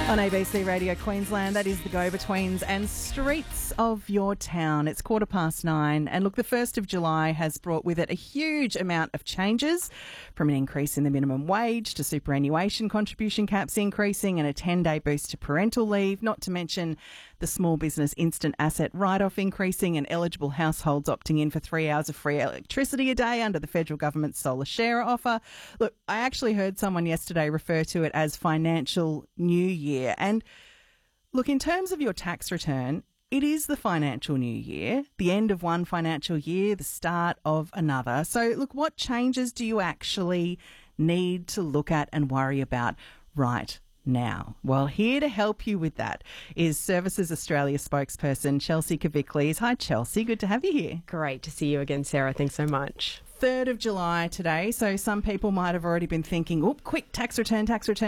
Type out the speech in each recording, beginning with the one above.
On ABC Radio Queensland, that is the Go-Betweens and Streets of Your Town. It's 9:15. And look, the 1st of July has brought with it a huge amount of changes, from an increase in the minimum wage to superannuation contribution caps increasing and a 10-day boost to parental leave, not to mention the small business instant asset write-off increasing and eligible households opting in for 3 hours of free electricity a day under the federal government's solar share offer. Look, I actually heard someone yesterday refer to it as financial new year. And look, in terms of your tax return, it is the financial new year, the end of one financial year, the start of another. So look, what changes do you actually need to look at and worry about right now? Well, here to help you with that is Services Australia spokesperson Chelsea Kavicles. Hi, Chelsea. Good to have you here. Great to see you again, Sarah. Thanks so much. 3rd of July today, so some people might have already been thinking, oh, quick, tax return.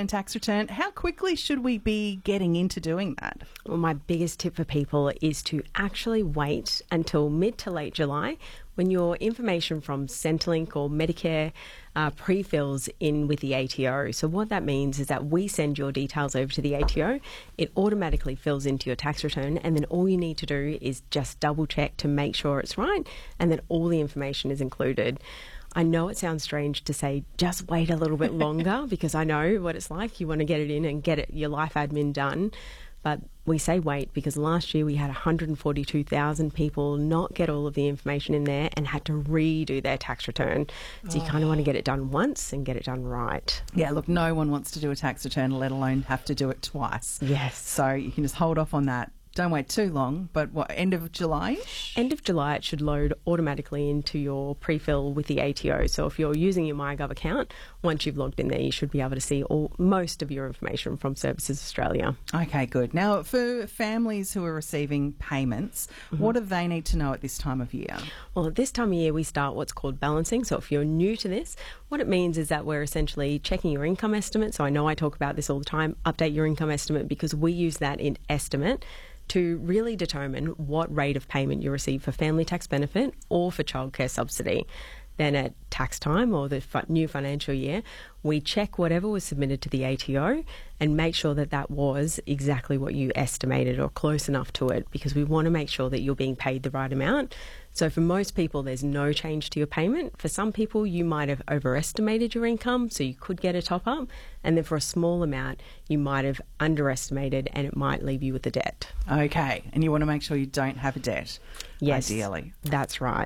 How quickly should we be getting into doing that? Well, my biggest tip for people is to actually wait until mid to late July when your information from Centrelink or Medicare pre-fills in with the ATO. So what that means is that we send your details over to the ATO, it automatically fills into your tax return, and then all you need to do is just double check to make sure it's right, and then all the information is included. I know it sounds strange to say just wait a little bit longer because I know what it's like. You want to get it in and get your life admin done. But we say wait because last year we had 142,000 people not get all of the information in there and had to redo their tax return. So you kind of want to get it done once and get it done right. Yeah, look, no one wants to do a tax return, let alone have to do it twice. Yes. So you can just hold off on that. Don't wait too long, but what, end of July? End of July, it should load automatically into your pre-fill with the ATO. So if you're using your MyGov account, once you've logged in there, you should be able to see most of your information from Services Australia. Okay, good. Now, for families who are receiving payments, what do they need to know at this time of year? Well, at this time of year, we start what's called balancing. So if you're new to this, what it means is that we're essentially checking your income estimate. So I know I talk about this all the time, update your income estimate, because we use that in estimate to really determine what rate of payment you receive for family tax benefit or for childcare subsidy. Then at tax time or the new financial year, we check whatever was submitted to the ATO and make sure that that was exactly what you estimated or close enough to it, because we want to make sure that you're being paid the right amount. So for most people, there's no change to your payment. For some people, you might have overestimated your income, so you could get a top-up. And then for a small amount, you might have underestimated and it might leave you with a debt. Okay, and you want to make sure you don't have a debt, yes, ideally. That's right.